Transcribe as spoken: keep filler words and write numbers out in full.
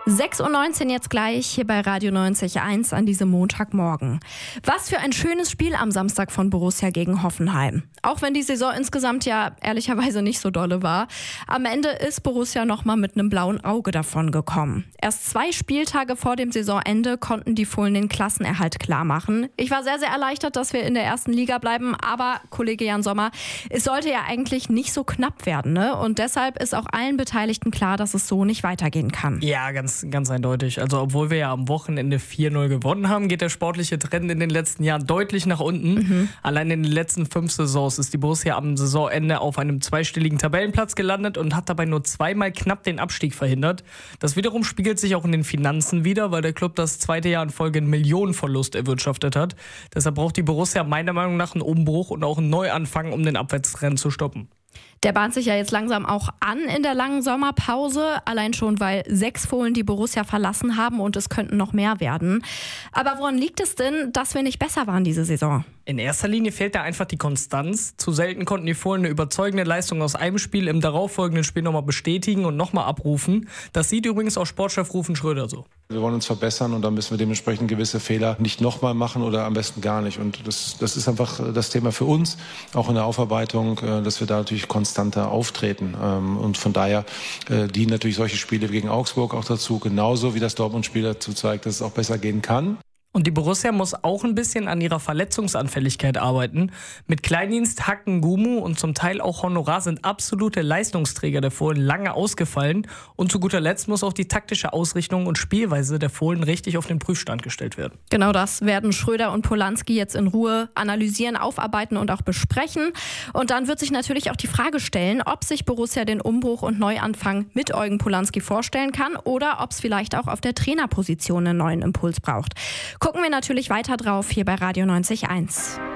sechs Uhr neunzehn jetzt gleich hier bei Radio neunzig Komma eins an diesem Montagmorgen. Was für ein schönes Spiel am Samstag von Borussia gegen Hoffenheim. Auch wenn die Saison insgesamt ja ehrlicherweise nicht so dolle war. Am Ende ist Borussia nochmal mit einem blauen Auge davon gekommen. Erst zwei Spieltage vor dem Saisonende konnten die Fohlen den Klassenerhalt klar machen. Ich war sehr, sehr erleichtert, dass wir in der ersten Liga bleiben. Aber, Kollege Jan Sommer, es sollte ja eigentlich nicht so knapp werden, ne? Und deshalb ist auch allen Beteiligten klar, dass es so nicht weitergehen kann. Ja, ganz, ganz eindeutig. Also obwohl wir ja am Wochenende vier null gewonnen haben, geht der sportliche Trend in den letzten Jahren deutlich nach unten. Mhm. Allein in den letzten fünf Saisons ist die Borussia am Saisonende auf einem zweistelligen Tabellenplatz gelandet und hat dabei nur zweimal knapp den Abstieg verhindert. Das wiederum spiegelt sich auch in den Finanzen wider, weil der Club das zweite Jahr in Folge einen Millionenverlust erwirtschaftet hat. Deshalb braucht die Borussia meiner Meinung nach einen Umbruch und auch einen Neuanfang, um den Abwärtstrend zu stoppen. Der bahnt sich ja jetzt langsam auch an in der langen Sommerpause, allein schon, weil sechs Fohlen die Borussia verlassen haben und es könnten noch mehr werden. Aber woran liegt es denn, dass wir nicht besser waren diese Saison? In erster Linie fehlt da einfach die Konstanz. Zu selten konnten die Fohlen eine überzeugende Leistung aus einem Spiel im darauffolgenden Spiel nochmal bestätigen und nochmal abrufen. Das sieht übrigens auch Sportchef Rufen Schröder so. Wir wollen uns verbessern und dann müssen wir dementsprechend gewisse Fehler nicht nochmal machen oder am besten gar nicht. Und das, das ist einfach das Thema für uns, auch in der Aufarbeitung, dass wir da natürlich konstanter auftreten. Und von daher dienen natürlich solche Spiele gegen Augsburg auch dazu, genauso wie das Dortmund-Spiel dazu zeigt, dass es auch besser gehen kann. Und die Borussia muss auch ein bisschen an ihrer Verletzungsanfälligkeit arbeiten. Mit Kleindienst, Hacken, Gumu und zum Teil auch Honorar sind absolute Leistungsträger der Fohlen lange ausgefallen. Und zu guter Letzt muss auch die taktische Ausrichtung und Spielweise der Fohlen richtig auf den Prüfstand gestellt werden. Genau das werden Schröder und Polanski jetzt in Ruhe analysieren, aufarbeiten und auch besprechen. Und dann wird sich natürlich auch die Frage stellen, ob sich Borussia den Umbruch und Neuanfang mit Eugen Polanski vorstellen kann oder ob es vielleicht auch auf der Trainerposition einen neuen Impuls braucht. Gucken wir natürlich weiter drauf hier bei Radio neunzig Komma eins.